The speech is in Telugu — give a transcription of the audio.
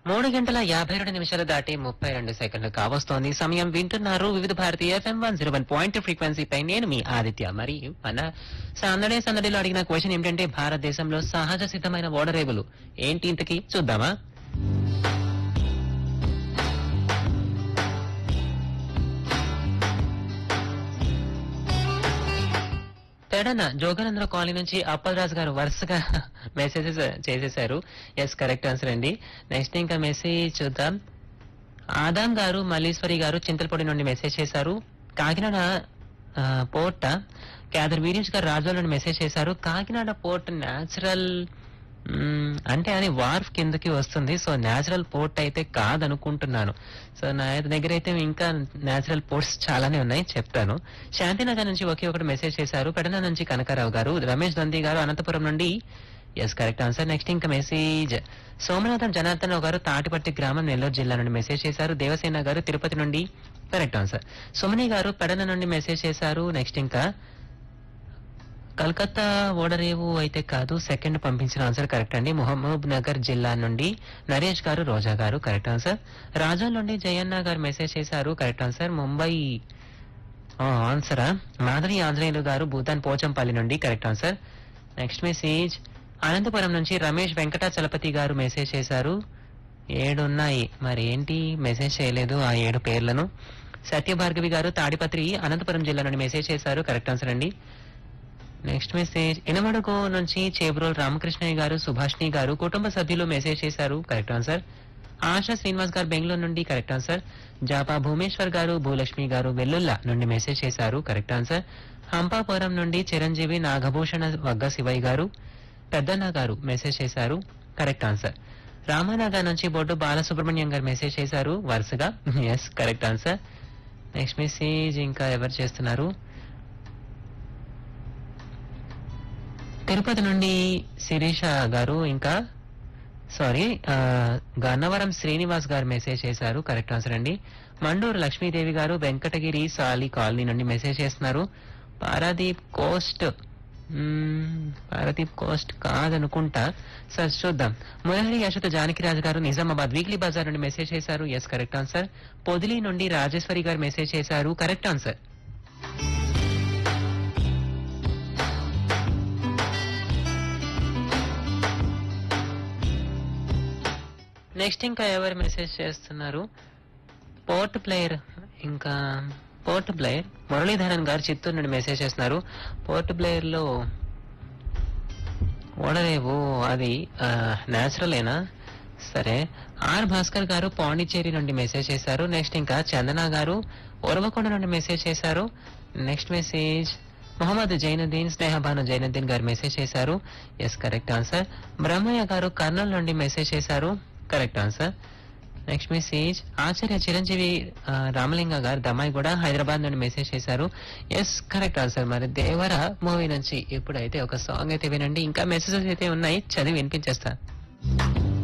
3 గంటల 52 నిమిషాలు దాటి 32 సెకండ్లు కావస్తోంది. సమయం వింటున్నారు వివిధ భారతి FM 101 ఫ్రీక్వెన్సీపై. నేను మీ ఆదిత్య. మరి మన సందడిలో అడిగిన క్వశ్చన్ ఏమిటంటే భారతదేశంలో సహజ సిద్ధమైన ఓడరేవులు ఏంటి ఇంతకీ చూద్దామా? తెడన జోగానంద్ర కాలనీ నుంచి అప్పలరాజు గారు వరుసగా మెసేజెస్ చేసేశారు. ఎస్, కరెక్ట్ ఆన్సర్ అండి. నెక్స్ట్ ఇంకా మెసేజ్ చూద్దాం. ఆదాం గారు మల్లీశ్వరి గారు చింతలపూడి నుండి మెసేజ్ చేశారు. కాకినాడ పోర్ట్ క్యాదర్ వీరేష్ గారు రాజోల్ నుండి మెసేజ్ చేశారు. కాకినాడ పోర్ట్ న్యాచురల్ అంటే అది వార్ఫ్ కిందకి వస్తుంది. సో న్యాచురల్ పోర్ట్ అయితే కాదనుకుంటున్నాను. సో నా దగ్గర అయితే ఇంకా న్యాచురల్ పోర్ట్స్ చాలానే ఉన్నాయి, చెప్తాను. శాంతినగర్ నుంచి ఒకే ఒకటి మెసేజ్ చేశారు. పెడన నుంచి కనకారావు గారు, రమేష్ దంది గారు అనంతపురం నుండి. Yes, correct answer. నెక్స్ట్ ఇంకా మెసేజ్ సోమనాథం జనార్దన్ గారు తాటిపట్టి గ్రామం నెల్లూరు జిల్లా నుండి మెసేజ్ చేశారు. దేవసేన గారు తిరుపతి నుండి. Correct answer. సుమని గారు పెడన నుండి మెసేజ్ చేశారు. నెక్స్ట్ ఇంకా కలకత్తా ఓడరేవు అయితే కాదు, సెకండ్ పంపించిన ఆన్సర్ కరెక్ట్ అండి. మహబూబ్ నగర్ జిల్లా నుండి నరేష్ గారు, రోజా గారు. Correct answer. రాజా నుండి జయన్న గారు మెసేజ్ చేశారు. Correct answer. ముంబై ఆన్సరా మాధవి ఆంజనేయులు గారు భూతాన్ పోచంపల్లి నుండి. Correct answer. Next message Anantapuram నుంచి రమేష్ వెంకటాచలపతి గారు మెసేజ్ చేశారు. 7 ఉన్నాయి, మరి ఏంటి మెసేజ్ చేయలేదు ఆ 7 పేర్లను. సత్యభార్గవి గారు తాడిపత్రి అనంతపురం జిల్లా నుండి మెసేజ్ చేశారు. కరెక్ట్ ఆన్సర్ అండి. నెక్స్ట్ మెసేజ్ ఇనమడుగు నుంచి చేబ్రోల్ రామకృష్ణయ్య గారు, సుభాష్ని గారు కుటుంబ సభ్యులు మెసేజ్ చేశారు. Correct answer. ఆశా శ్రీనివాస్ గారు బెంగళూరు నుండి. Correct answer. జాపా భూమేశ్వర్ గారు, భూలక్ష్మి గారు వెల్లుల్లా నుండి మెసేజ్ చేశారు. Correct answer. హంపాపురం నుండి చిరంజీవి, నాగభూషణ, వగ్గ శివయ్య గారు, పెద్దన్న గారు మెసేజ్ చేశారు. Correct answer. రామానగర్ నుంచి బొడ్డు బాలసుబ్రహ్మణ్యం గారు మెసేజ్ చేశారు వరుసగా. Yes, correct answer. Next message ఇంకా ఎవరు చేస్తున్నారు? తిరుపతి నుండి శిరీష గారు, ఇంకా గన్నవరం శ్రీనివాస్ గారు మెసేజ్ చేశారు. కరెక్ట్ ఆన్సర్ అండి. మండూరు లక్ష్మీదేవి గారు వెంకటగిరి సాలి కాలనీ నుండి మెసేజ్ చేస్తున్నారు. పారాదీప్ కోస్ట్ కాదనుకుంటా, సార్ చూద్దాం. మురళి యశోద జానకిరాజు గారు నిజామాబాద్ వీక్లీ బజార్ నుండి మెసేజ్ చేశారు. Yes, correct answer. పొదిలి నుండి రాజేశ్వరి గారు మెసేజ్ చేశారు. Correct answer. నెక్స్ట్ ఇంకా ఎవరు మెసేజ్ చేస్తున్నారు? పోర్ట్ ప్లేయర్ మురళీధరన్ గారు చిత్తూరు నుండి మెసేజ్ చేస్తున్నారు. పోర్ట్ ప్లేయర్ లో ఓడరేవు అది న్యాచురలేనా? సరే. ఆర్ భాస్కర్ గారు పాండిచ్చేరి నుండి మెసేజ్ చేశారు. నెక్స్ట్ ఇంకా చందన గారు ఉరవకొండ నుండి మెసేజ్ చేశారు. నెక్స్ట్ మెసేజ్ మొహమ్మద్ జైనుద్దీన్, స్నేహబాను జైనుద్దీన్ గారు మెసేజ్ చేశారు. Yes, correct answer. బ్రహ్మయ్య గారు కర్నూలు నుండి మెసేజ్ చేశారు. Correct answer. నెక్స్ట్ మెసేజ్ ఆచార్య చిరంజీవి రామలింగ గారు దమ్మాయి కూడా హైదరాబాద్ నుండి మెసేజ్ చేశారు. Yes, correct answer. మరి దేవర మూవీ నుంచి ఇప్పుడైతే ఒక సాంగ్ అయితే వినండి. ఇంకా మెసేజెస్ అయితే ఉన్నాయి, చదివి వినిపించేస్తా.